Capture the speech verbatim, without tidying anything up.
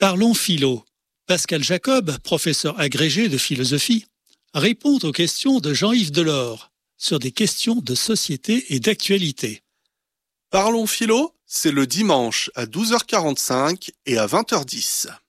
Parlons philo. Pascal Jacob, professeur agrégé de philosophie, répond aux questions de Jean-Yves Delors sur des questions de société et d'actualité. Parlons philo, c'est le dimanche à douze heures quarante-cinq et à vingt heures dix.